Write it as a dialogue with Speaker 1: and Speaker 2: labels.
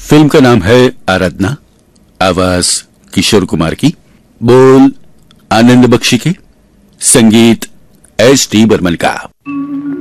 Speaker 1: Film का नाम है आराधना। आवाज किशोर कुमार की, बोल आनंद बख्शी के, संगीत एस टी बर्मन का।